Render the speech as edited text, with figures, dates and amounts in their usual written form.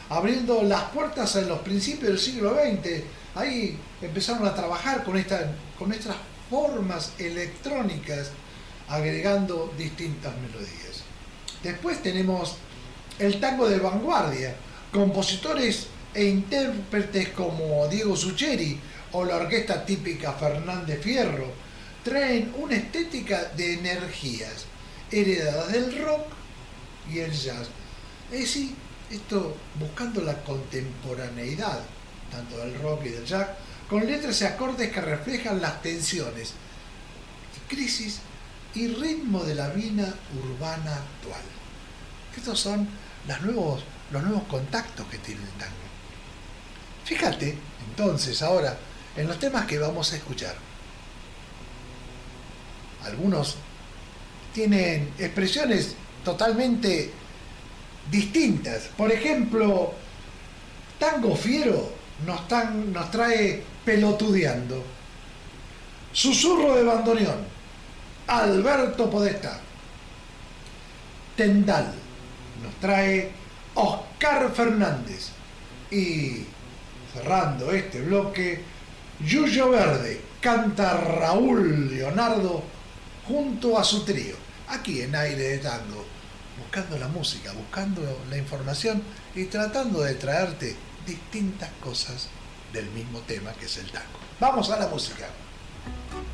abriendo las puertas en los principios del siglo XX. Ahí empezaron a trabajar con estas formas electrónicas, agregando distintas melodías. Después tenemos el tango de vanguardia, compositores e intérpretes como Diego Sucheri o la orquesta típica Fernández Fierro traen una estética de energías heredadas del rock y el jazz. Es decir, esto buscando la contemporaneidad tanto del rock y del jazz, con letras y acordes que reflejan las tensiones, crisis y ritmo de la vida urbana actual. Estos son los nuevos contactos que tiene el tango. Fíjate, entonces, ahora, en los temas que vamos a escuchar. Algunos tienen expresiones totalmente distintas. Por ejemplo, Tango Fiero nos trae Pelotudeando. Susurro de bandoneón, Alberto Podestá. Tendal nos trae Oscar Fernández. Y cerrando este bloque, Yuyo Verde canta Raúl Leonardo junto a su trío, aquí en Aire de Tango, buscando la música, buscando la información y tratando de traerte distintas cosas del mismo tema que es el tango. Vamos a la música.